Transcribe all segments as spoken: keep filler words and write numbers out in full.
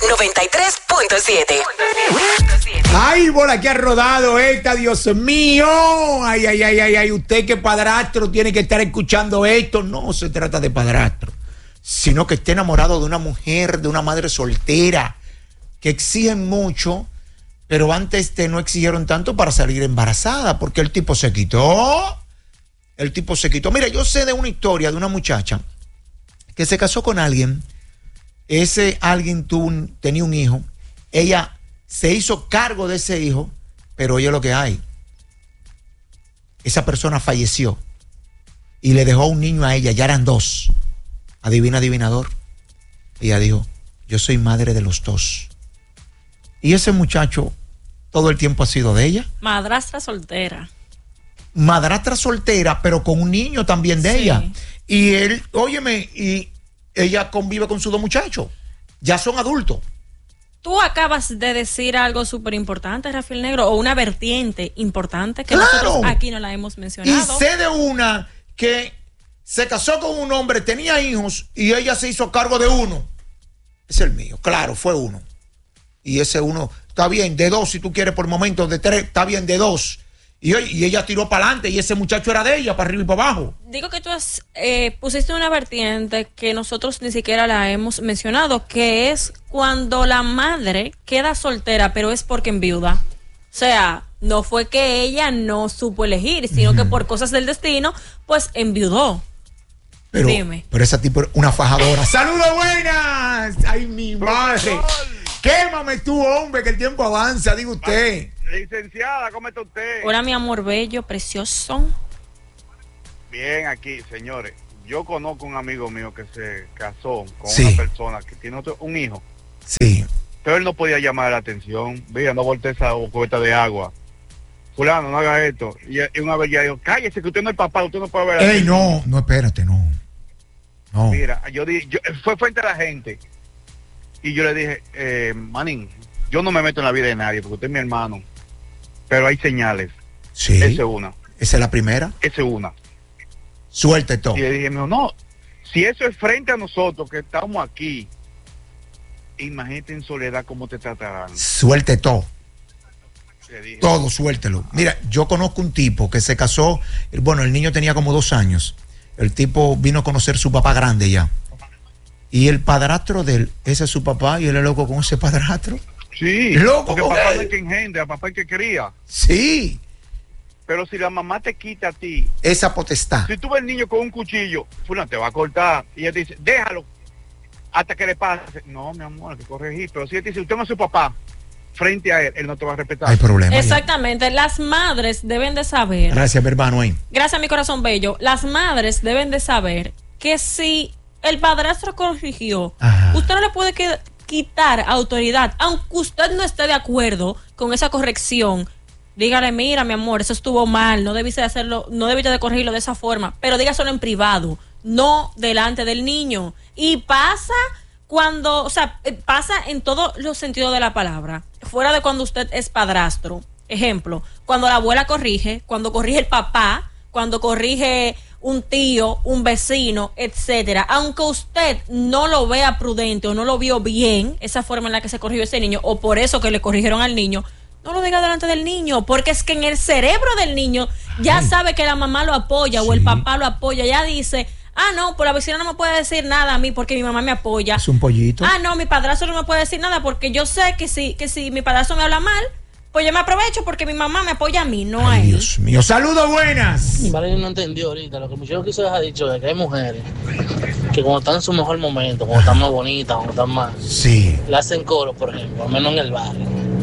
noventa y tres punto siete. Ay, bola que ha rodado esta, Dios mío. Ay, ay, ay, ay, ay. Usted que padrastro tiene que estar escuchando esto. No se trata de padrastro, sino que esté enamorado de una mujer, de una madre soltera, que exigen mucho, pero antes te no exigieron tanto para salir embarazada, porque el tipo se quitó. El tipo se quitó. Mira, yo sé de una historia de una muchacha que se casó con alguien. Ese alguien tuvo un, tenía un hijo. Ella se hizo cargo de ese hijo, pero oye lo que hay. Esa persona falleció y le dejó un niño a ella, ya eran dos. Adivina, adivinador. Ella dijo, yo soy madre de los dos. Y ese muchacho todo el tiempo ha sido de ella. Madrastra soltera. Madrastra soltera, pero con un niño también de sí. ella. Y él, óyeme, y ella convive con sus dos muchachos. Ya son adultos. Tú acabas de decir algo súper importante, Rafael Negro, o una vertiente importante que ¡claro! Nosotros aquí no la hemos mencionado. Y sé de una que se casó con un hombre, tenía hijos y ella se hizo cargo de uno. Es el mío, claro, fue uno. Y ese uno, está bien, de dos si tú quieres por momentos, de tres, está bien, de dos. Y, y ella tiró para adelante y ese muchacho era de ella, para arriba y para abajo. Digo que tú has, eh, pusiste una vertiente que nosotros ni siquiera la hemos mencionado, que es cuando la madre queda soltera, pero es porque enviuda. O sea, no fue que ella no supo elegir, sino mm. que por cosas del destino, pues enviudó. Pero, Dime. Pero esa tipo una fajadora. ¡Saludos buenas! ¡Ay, mi madre! Quémame tú, hombre, que el tiempo avanza, diga usted. Licenciada, ¿cómo está usted? Hola, mi amor bello, precioso. Bien, aquí, señores. Yo conozco un amigo mío que se casó con sí. una persona que tiene otro, un hijo. Sí. Pero él no podía llamar la atención. Mira, no volteé esa cubeta de agua. Fulano, no haga esto. Y, y una vez ya dijo, cállese, que usted no es papá, usted no puede ver. Ey, no, no, espérate, no. No. Mira, yo dije, yo, fue frente a la gente. Y yo le dije, eh, manín, yo no me meto en la vida de nadie, porque usted es mi hermano. Pero hay señales. Sí. Esa es una. ¿Esa es la primera? Esa es una. Suelte todo. Y le dije, no, no, si eso es frente a nosotros que estamos aquí, imagínate en soledad cómo te tratarán. Suelte todo. Dije, todo, suéltelo. Mira, yo conozco un tipo que se casó, bueno, el niño tenía como dos años. El tipo vino a conocer a su papá grande ya. Y el padrastro de él, ese es su papá, y él es loco con ese padrastro. Sí, loco porque con papá él. no es que engendra, papá es que cría. Sí. Pero si la mamá te quita a ti esa potestad, si tú ves el niño con un cuchillo, fulano te va a cortar, y ella te dice, déjalo hasta que le pase. No, mi amor, hay que corregir. Pero si ella te dice, usted no es su papá, frente a él, él no te va a respetar. hay problema. Exactamente, ya. Las madres deben de saber. Gracias, mi hermano. Ahí. Gracias, mi corazón bello. Las madres deben de saber que si el padrastro corrigió, ajá, usted no le puede que, quitar autoridad, aunque usted no esté de acuerdo con esa corrección. Dígale, mira, mi amor, eso estuvo mal, no debiste de hacerlo, no debiste de corregirlo de esa forma, pero dígaselo en privado, no delante del niño. Y pasa cuando, o sea, pasa en todos los sentidos de la palabra, fuera de cuando usted es padrastro. Ejemplo, cuando la abuela corrige, cuando corrige el papá, cuando corrige un tío, un vecino, etcétera. Aunque usted no lo vea prudente o no lo vio bien, esa forma en la que se corrigió ese niño, o por eso que le corrigieron al niño, no lo diga delante del niño, porque es que en el cerebro del niño ya ay, sabe que la mamá lo apoya, sí, o el papá lo apoya, ya dice, ah, no, pues la vecina no me puede decir nada a mí porque mi mamá me apoya. Es un pollito. Ah, no, mi padrastro no me puede decir nada porque yo sé que si, que si mi padrastro me habla mal, pues yo me aprovecho porque mi mamá me apoya a mí, no ay, a él. Dios mío, saludos buenas. Mi padre no entendió ahorita, lo que mucho quiso dejar dicho es que hay mujeres que cuando están en su mejor momento, cuando están más bonitas, cuando están más, sí, le hacen coro, por ejemplo, al menos en el barrio.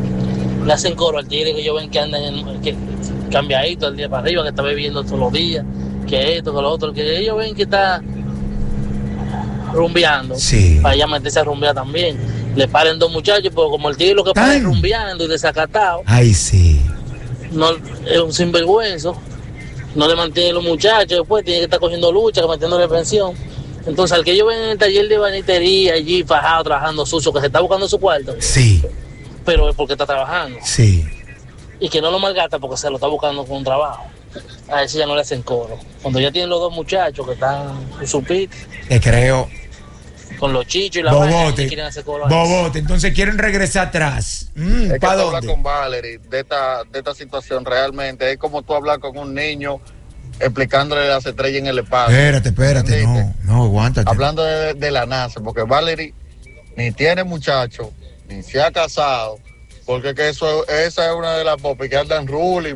Le hacen coro al tigre que yo ven que anda en, que cambiadito el día para arriba, que está bebiendo todos los días, que esto, que lo otro, que ellos ven que está rumbeando, sí, para ella meterse a rumbear también. Le paren dos muchachos, pero como el tigre lo que pasa es rumbeando y desacatado. Ay, sí. No, es un sinvergüenza. No le mantiene los muchachos, después tiene que estar cogiendo lucha, metiéndole pensión. Entonces, al que yo ven en el taller de banitería, allí fajado, trabajando sucio, que se está buscando su cuarto. Sí. Pero es porque está trabajando. Sí. Y que no lo malgata porque se lo está buscando con un trabajo. A ese ya no le hacen coro. Cuando ya tienen los dos muchachos que están en su pit. Te creo. con los chichos y la Bobote. quieren hacer colores. Bobote. Entonces quieren regresar atrás. Mm, es que ¿para tú dónde? hablar con Valerie de esta, de esta situación realmente es como tú hablar con un niño explicándole las estrellas en el espacio. Espérate, espérate, no, no, aguántate. Hablando de, de la NASA, porque Valerie ni tiene muchacho, ni se ha casado, porque que eso, esa es una de las popis que andan ruling.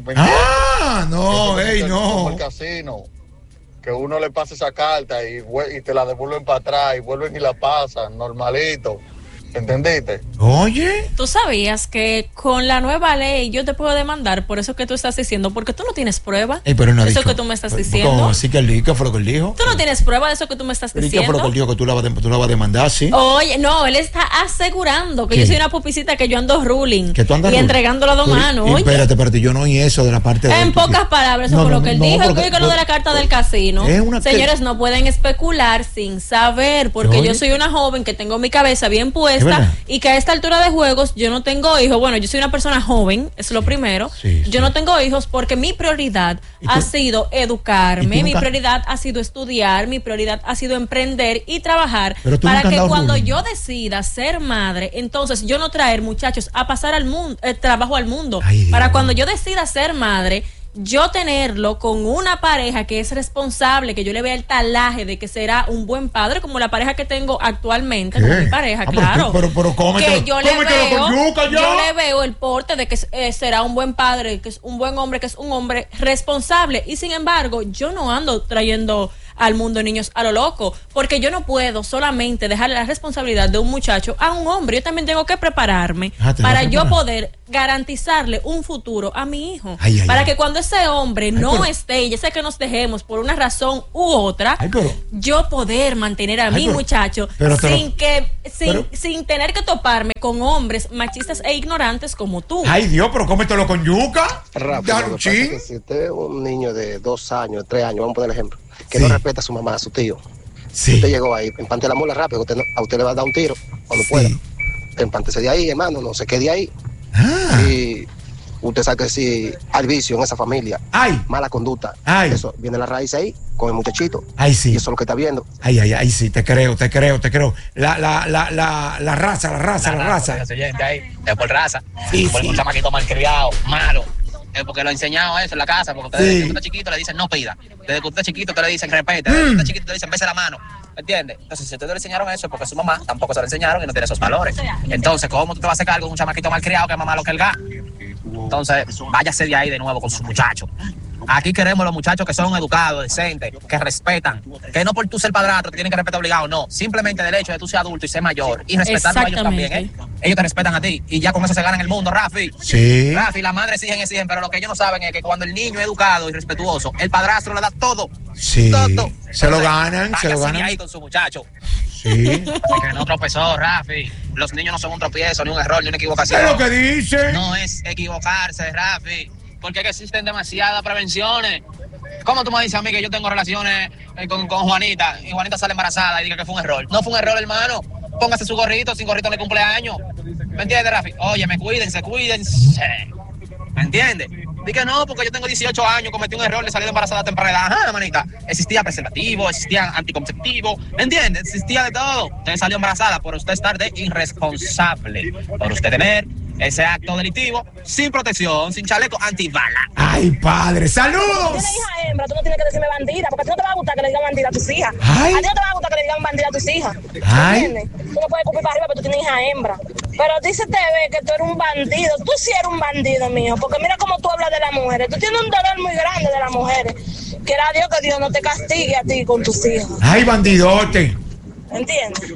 Ah, no, ey, no. Como el casino, que uno le pasa esa carta y, y te la devuelven para atrás y vuelven y la pasan, normalito. ¿Entendiste? Oye. Tú sabías que con la nueva ley yo te puedo demandar por eso que tú estás diciendo, porque tú no tienes prueba. Ey, pero no de eso dicho, que tú me estás diciendo. ¿Cómo así que él dijo? ¿Qué fue lo que él dijo? Tú no tienes prueba de eso que tú me estás ¿Y diciendo. qué fue lo que él dijo? Que tú la vas, tú la vas a demandar, ¿sí? Oye, no, él está asegurando que ¿Qué? yo soy una pupicita, que yo ando ruling. Que tú andas y ruling. entregándolo a dos Pero, manos. y Oye. Espérate, espérate, yo no oí eso de la parte de En él, pocas porque- palabras, eso No, fue no, lo que él no, dijo. porque- Él que lo de la carta del casino. Es una que- Señores, no pueden especular sin saber, porque Oye. yo soy una joven que tengo mi cabeza bien Es puesta verdad. y que a esta altura de juegos yo no tengo hijos. Bueno, yo soy una persona joven, es lo primero. Sí, yo sí. no tengo hijos porque mi prioridad ¿Y tú- ha sido y educarme, tú mi nunca- prioridad ha sido estudiar, mi prioridad ha sido emprender y trabajar Pero tú para nunca has que dado cuando ruling. yo decida ser madre, entonces yo no traer muchachos a pasar al mundo, el trabajo al mundo. Ay, Dios. Para cuando yo decida ser madre, yo tenerlo con una pareja que es responsable, que yo le vea el talaje de que será un buen padre, como la pareja que tengo actualmente, ¿Qué? como mi pareja, Ah, pero claro. tú- pero- pero cómetelo- que yo le cómetelo veo, con yuca ya. yo le veo el porte de que eh, será un buen padre, que es un buen hombre, que es un hombre responsable. Y sin embargo, yo no ando trayendo al mundo niños a lo loco, porque yo no puedo solamente dejarle la responsabilidad de un muchacho a un hombre. Yo también tengo que prepararme Ah, ¿te vas para a yo preparar? poder garantizarle un futuro a mi hijo. Ay, ay, para ay. que cuando ese hombre no pero- esté, ya sea que nos dejemos por una razón u otra, Ay, pero- yo poder mantener a Ay, mi pero- muchacho pero te lo- sin que sin, pero- sin tener que toparme con hombres machistas e ignorantes como tú. Ay, Dios, pero cómetelo con yuca. Rápido, Déjalo lo un que pasa es chin. que si usted es un niño de dos años, tres años, vamos a poner el ejemplo, que Sí. no respeta a su mamá, a su tío, Sí. usted llegó ahí, empante la mula rápido, usted no- a usted le va a dar un tiro cuando Sí. pueda. Empántese de ahí, hermano, no se quede ahí. Ah. Y usted sabe que si hay vicio en esa familia, Ay, mala conducta, Ay. eso viene la raíz ahí con el muchachito. ay, Y sí. eso es lo que está viendo. Ay, ay, ay, sí, te creo, te creo, te creo. La, la, la, la, la raza, la raza, la, raza. Ahí, es por raza. Sí, por sí. un chamaquito malcriado, malo. Es porque lo he enseñado eso en la casa. Porque Sí. desde que usted está chiquito le dicen no pida. Desde que usted está chiquito te le dicen respete. Desde que usted está chiquito te le dicen bese la mano. ¿Me entiendes? Entonces, si ustedes le enseñaron eso, es porque su mamá tampoco se lo enseñaron y no tiene esos valores. Entonces, ¿cómo tú te vas a hacer cargo de un chamaquito malcriado que mamá lo que el gas? Entonces, váyase de ahí de nuevo con su muchacho. Aquí queremos los muchachos que son educados, decentes, que respetan, que no por tú ser padrastro te tienen que respetar obligado, no. Simplemente el hecho de tú ser adulto y ser mayor y respetando a ellos también, ¿eh? Ellos te respetan a ti y ya con eso se ganan el mundo, Rafi. Sí. Rafi, la madre exigen, exigen, pero lo que ellos no saben es que cuando el niño es educado y respetuoso, el padrastro le da todo. Sí. Todo. Se lo Entonces, ganan, se lo váyase de ganan. ahí con su muchacho. Sí. Que no tropezó, Rafi. Los niños no son un tropiezo, ni un error, ni una equivocación. ¿Qué es lo que dice? No es equivocarse, Rafi, porque es que existen demasiadas prevenciones. ¿Cómo tú me dices a mí que yo tengo relaciones eh, con, con Juanita y Juanita sale embarazada y diga que fue un error? No fue un error, hermano. Póngase su gorrito, sin gorrito en el cumpleaños. ¿Me entiendes, Rafi? Oye, me cuídense, cuídense. ¿Me entiendes? Dije no, porque yo tengo dieciocho años, cometí un error, le salí embarazada a temprana edad. Ajá, manita. Existía preservativo, existía anticonceptivo, ¿me entiendes? Existía de todo. Usted salió embarazada por usted estar de irresponsable, por usted tener ese acto delictivo sin protección, sin chaleco antibala. Ay, padre, saludos. Tienes hija hembra, tú no tienes que decirme bandida, porque a ti no te va a gustar que le digan bandida a tus hijas. Ay. A ti no te va a gustar que le digan bandida a tus hijas. Ay. ¿Entiendes? Tú no puedes cupir para arriba, pero tú tienes hija hembra. Pero dice T V que tú eres un bandido. Tú sí eres un bandido, mío, porque mira cómo tú hablas de las mujeres. Tú tienes un dolor muy grande de las mujeres. Quiera Dios que Dios no te castigue a ti con tus hijos. Ay, bandidote. ¿Entiendes?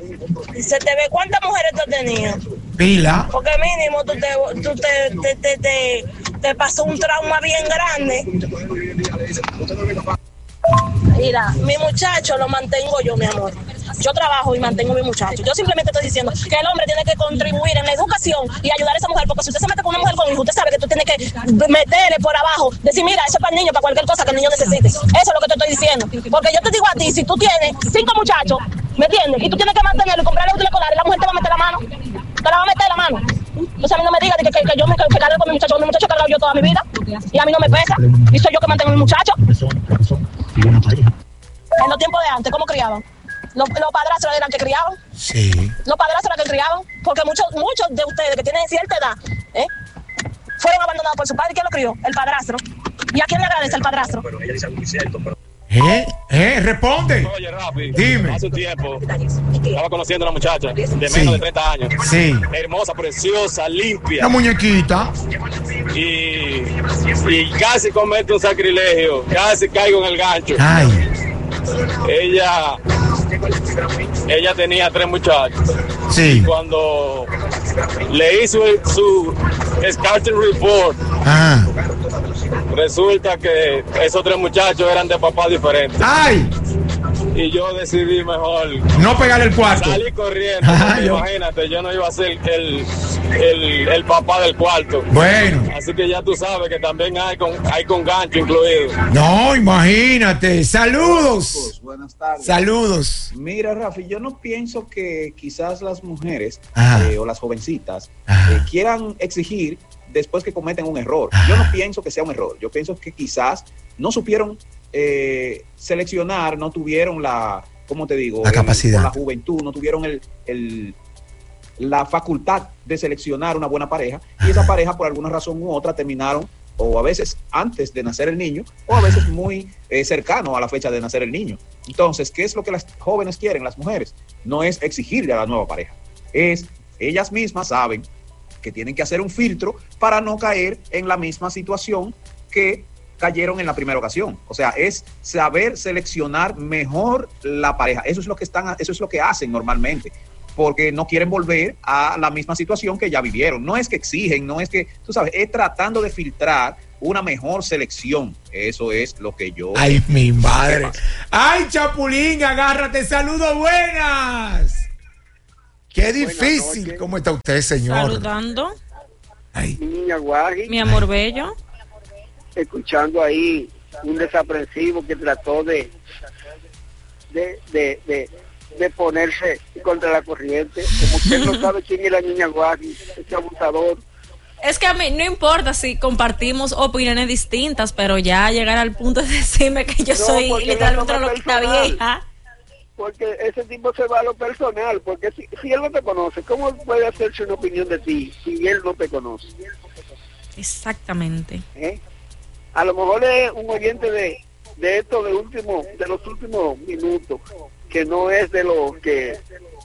Dice T V, ¿cuántas mujeres tú has tenido? Pila. Porque mínimo tú te, tú te, te, te, te, te pasó un trauma bien grande. Mira, mi muchacho lo mantengo yo, mi amor. Yo trabajo y mantengo a mi muchacho. Yo simplemente estoy diciendo que el hombre tiene que contribuir en la educación y ayudar a esa mujer, porque si usted se mete con una mujer con hijo, usted sabe que tú tienes que meterle por abajo, decir, mira, eso es para el niño, para cualquier cosa que el niño necesite. Eso es lo que te estoy diciendo. Porque yo te digo a ti, si tú tienes cinco muchachos, ¿me entiendes? Y tú tienes que mantenerlo y comprarle útiles escolares, la mujer te va a meter la mano. Te la va a meter la mano. Entonces a mí no me diga que, que, que yo me que, que cargo con mi muchacho, con mi muchacho he cargado yo toda mi vida. Y a mí no me pesa. Y soy yo que mantengo a mi muchacho. En los tiempos de antes, ¿cómo criaban? Los, los padrastros eran que criaban. Sí. Los padrastros eran que criaban. Porque muchos muchos de ustedes que tienen cierta edad, ¿eh? fueron abandonados por su padre. ¿Quién lo crió? El padrastro. ¿Y a quién le agradece el padrastro? Bueno, ella dice algo muy cierto, pero... ¿Eh? ¿Eh? Responde. Oye, Rafi, dime. Hace un tiempo estaba conociendo a una muchacha de menos sí. de treinta años. Sí. Hermosa, preciosa, limpia. Una muñequita. Y, y casi comete un sacrilegio. Casi caigo en el gancho. Ay. Ella, ella tenía tres muchachos. Sí. Y cuando le hizo el, su scouting report, ah. resulta que esos tres muchachos eran de papás diferentes. ¡Ay! Y yo decidí mejor no pegarle el cuarto. Salí corriendo. Ajá, yo... Imagínate, yo no iba a ser el, el, el papá del cuarto. Bueno. Así que ya tú sabes que también hay con, hay con gancho incluido. No, imagínate. Saludos. Buenas tardes. Saludos. Mira, Rafi, yo no pienso que quizás las mujeres eh, o las jovencitas eh, quieran exigir después que cometen un error. Ajá. Yo no pienso que sea un error. Yo pienso que quizás no supieron eh, seleccionar, no tuvieron la, ¿cómo te digo? La el, capacidad. La juventud, no tuvieron el, el, la facultad de seleccionar una buena pareja. Ajá. Y esa pareja, por alguna razón u otra, terminaron o a veces antes de nacer el niño, o a veces muy eh, cercano a la fecha de nacer el niño. Entonces, ¿qué es lo que las jóvenes quieren, las mujeres? No es exigirle a la nueva pareja, es ellas mismas saben que tienen que hacer un filtro para no caer en la misma situación que cayeron en la primera ocasión. O sea, es saber seleccionar mejor la pareja. Eso es lo que están, eso es lo que hacen normalmente, porque no quieren volver a la misma situación que ya vivieron. No es que exigen, no es que, tú sabes, es tratando de filtrar una mejor selección. Eso es lo que yo... ¡Ay, mi madre! ¡Ay, Chapulín, agárrate! ¡Saludos, buenas! ¡Qué difícil! ¿Cómo está usted, señor? Saludando. Ay. Niña Guaji. Mi amor bello. Escuchando ahí un desaprensivo que trató de... de, de, de de ponerse contra la corriente, como usted no sabe quién es la niña Guaji, ese abusador. Es que a mí no importa si compartimos opiniones distintas, pero ya llegar al punto de decirme que yo no, soy literalmente una loquita vieja. Porque ese tipo se va a lo personal, porque si, si él no te conoce, ¿cómo puede hacerse una opinión de ti si él no te conoce? Exactamente. ¿Eh? A lo mejor es un oyente de, de esto de último, de los últimos minutos, que no es de los que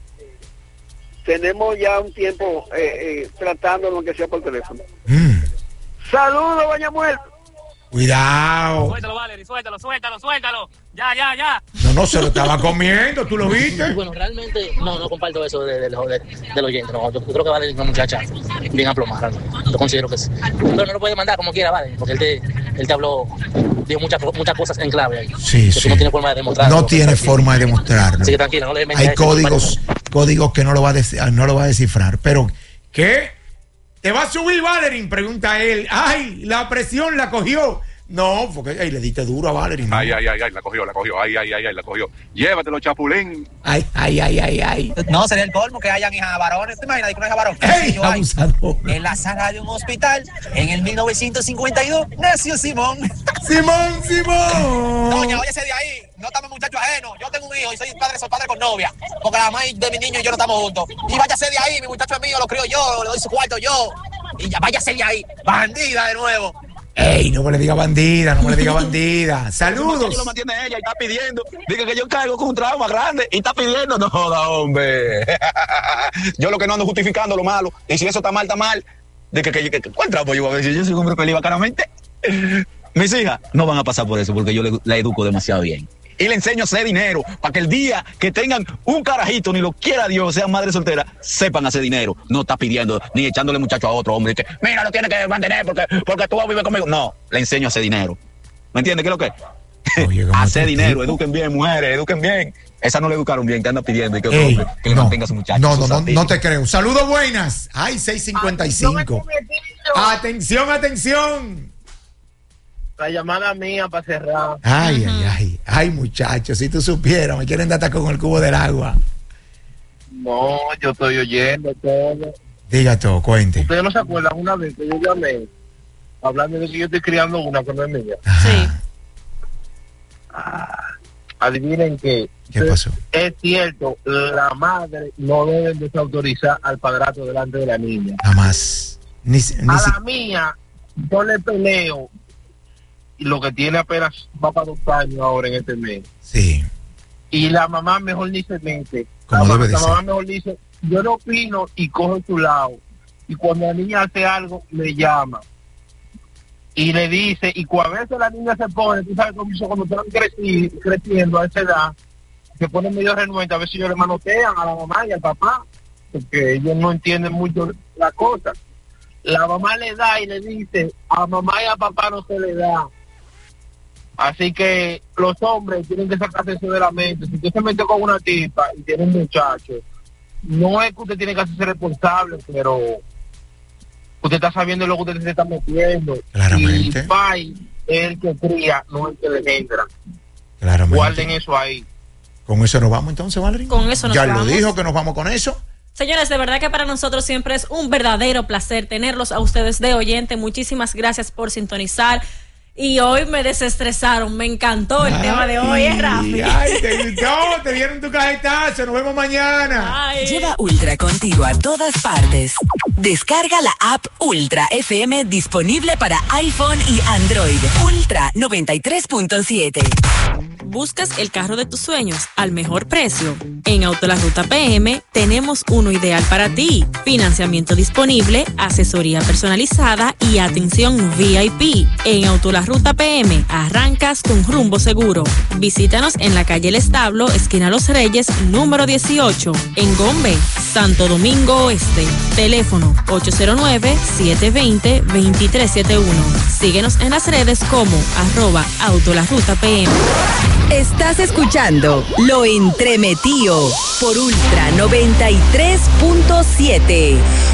tenemos ya un tiempo eh, eh, tratando lo que sea por teléfono. Mm. Saludos, Baña Muerto. Cuidado. Suéltalo, Valery, suéltalo, suéltalo, suéltalo. Ya, ya, ya. No, no, se lo estaba comiendo, ¿tú lo viste? Bueno, realmente no, no comparto eso de, de, de, de, del oyente. No, yo, yo creo que Valery es una muchacha bien aplomada. Yo considero que sí. Pero no lo puede mandar como quiera, Valery, porque él te, él te habló, dijo muchas, muchas cosas en clave ahí. Sí, sí. No tiene forma de demostrarlo. No tiene forma de demostrarlo. Así que tranquila, no le Hay códigos, códigos que no lo va a des- no lo va a descifrar. Pero, ¿qué? ¿Te va a subir, Valery? Pregunta él. ¡Ay, la presión la cogió! No, porque ay, le diste duro a Valery. ¿No? Ay, ay, ay, ay, la cogió, la cogió. Ay, ay, ay, ay, la cogió. Llévatelo, Chapulín. Ay, ay, ay, ay, ay. No, sería el colmo que hayan hijas varones. ¿Te imaginas que una hija varón? ¡Ey, abusador! En la sala de un hospital, en el mil novecientos cincuenta y dos, nació Simón. ¡Simón, Simón! Doña, váyase de ahí. No estamos muchachos ajenos. Yo tengo un hijo y soy padre, soy padre con novia. Porque la mamá de mi niño y yo no estamos juntos. Y váyase de ahí, mi muchacho es mío, lo crío yo, le doy su cuarto yo. Y ya váyase de ahí. Bandida de nuevo. ¡Ey, no me le diga bandida, no me le diga bandida! ¡Saludos! Lo mantiene ella y está pidiendo. Diga que yo caigo con un trauma grande y está pidiendo. No joda, hombre. Yo lo que no ando justificando lo malo. Y si eso está mal, está mal. De que, que, que, que ¿cuál trauma yo voy a ver? Si yo soy un hombre feliz bacanamente. Mis hijas no van a pasar por eso porque yo le, la educo demasiado bien. Y le enseño a hacer dinero para que el día que tengan un carajito, ni lo quiera Dios, sean madre soltera, sepan hacer dinero. No está pidiendo ni echándole muchacho a otro hombre que, mira, lo tiene que mantener porque, porque tú vas a vivir conmigo. No, le enseño a hacer dinero. ¿Me entiendes? ¿Qué es lo que? Oye, hacer dinero, eduquen bien, mujeres, eduquen bien. Esa no le educaron bien, que anda pidiendo y que, Ey, hombre, que no, le mantenga a su muchacho. No, no, no, no te creo. Saludos, buenas. Ay, seis cincuenta y cinco. Atención, atención. La llamada mía para cerrar. Ay, uh-huh. ay, ay. Ay, muchachos, si tú supieras, me quieren dar hasta con el cubo del agua. No, yo estoy oyendo todo. Diga todo, cuente. ¿Ustedes no se acuerdan una vez que yo llamé hablando de que yo estoy criando una que no es mía? Sí. Ah, adivinen qué. ¿Qué pasó? Es cierto, la madre no debe desautorizar al padrastro delante de la niña. Jamás. Ni, ni A si- la mía, yo le peleo, y lo que tiene apenas va para dos años ahora en este mes. Sí. Y la mamá mejor ni se mete. Como la debe de la ser. mamá mejor dice, yo no opino y coge su lado. Y cuando la niña hace algo, le llama. Y le dice, y cuando a veces la niña se pone, tú sabes cómo cuando están creci- creciendo a esa edad, se ponen medio renuentes, a veces ellos le manotean a la mamá y al papá, porque ellos no entienden mucho la cosa. La mamá le da y le dice, a mamá y a papá no se le da. Así que los hombres tienen que sacarse eso de la mente. Si usted se mete con una tipa y tiene un muchacho, no es que usted tiene que hacerse responsable, pero usted está sabiendo lo que usted se está metiendo. Claramente. Y pai es el que cría, no el que le engendra. Claramente. Guarden eso ahí. Con eso nos vamos entonces, Valerie. Con eso nos ya vamos. lo dijo que nos vamos con eso. Señores, de verdad que para nosotros siempre es un verdadero placer tenerlos a ustedes de oyente. Muchísimas gracias por sintonizar. Y hoy me desestresaron, me encantó el Ay, tema de hoy, ¿eh, Rafi? Ay, te gustó, te dieron tu cajetazo. Nos vemos mañana. Ay. Lleva Ultra contigo a todas partes. Descarga la app Ultra F M disponible para iPhone y Android. Ultra noventa y tres punto siete. ¿Buscas el carro de tus sueños al mejor precio? En Autola Ruta P M tenemos uno ideal para ti. Financiamiento disponible, asesoría personalizada y atención V I P. En Autola Ruta P M arrancas con rumbo seguro. Visítanos en la calle El Establo, esquina Los Reyes, número dieciocho, en Gombe, Santo Domingo Oeste. Teléfono ocho cero nueve, siete dos cero, dos tres siete uno. Síguenos en las redes como arroba Autola Ruta P M. Estás escuchando Lo Entremetido por Ultra noventa y tres punto siete.